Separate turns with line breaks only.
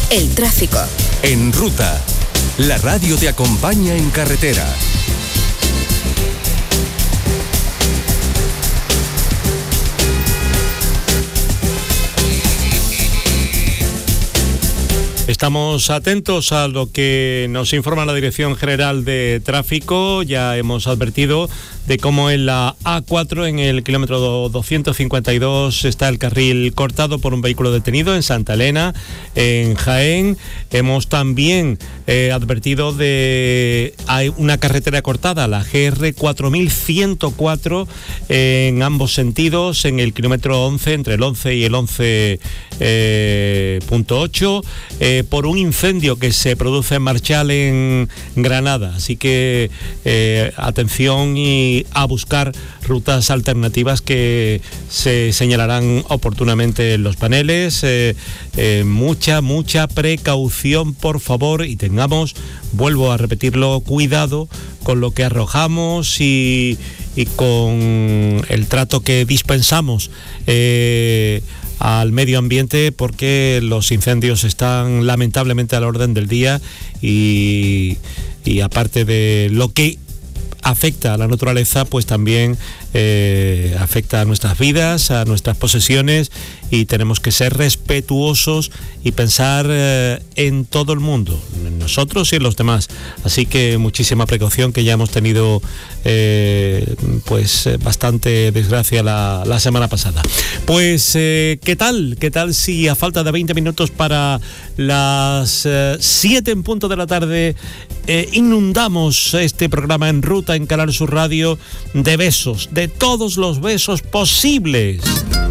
El tráfico.
En Ruta, la radio te acompaña en carretera.
Estamos atentos a lo que nos informa la Dirección General de Tráfico. Ya hemos advertido de cómo en la A4, en el kilómetro 252, está el carril cortado por un vehículo detenido en Santa Elena, en Jaén. Hemos también advertido de hay una carretera cortada, la GR 4104, en ambos sentidos, en el kilómetro 11, entre el 11 y el 11.8, por un incendio que se produce en Marchal, en Granada. Así que atención y a buscar rutas alternativas que se señalarán oportunamente en los paneles. Mucha precaución, por favor, y tengamos, vuelvo a repetirlo, cuidado con lo que arrojamos y con el trato que dispensamos al medio ambiente, porque los incendios están lamentablemente a la orden del día y aparte de lo que afecta a la naturaleza, pues también afecta a nuestras vidas, a nuestras posesiones, y tenemos que ser respetuosos y pensar en todo el mundo, en nosotros y en los demás. Así que muchísima precaución, que ya hemos tenido bastante desgracia la semana pasada. Pues ¿qué tal si a falta de 20 minutos para las 7 en punto de la tarde inundamos este programa En Ruta en Canal Sur Radio de besos, de todos los besos posibles?